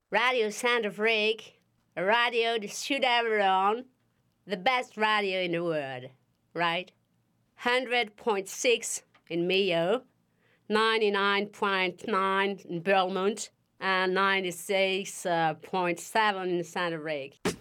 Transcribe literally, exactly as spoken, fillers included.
Radio Santa Freak, a radio that should ever own, the best radio in the world, right? one hundred point six in Mayo, ninety-nine point nine in Belmont, and ninety-six point seven in Santa Freak.